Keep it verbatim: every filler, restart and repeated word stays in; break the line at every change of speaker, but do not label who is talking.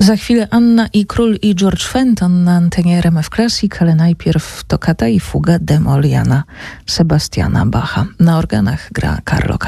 Za chwilę Anna i Król i George Fenton na antenie R M F Classic, ale najpierw Toccata i fuga d-moll Jana Sebastiana Bacha. Na organach gra Carlo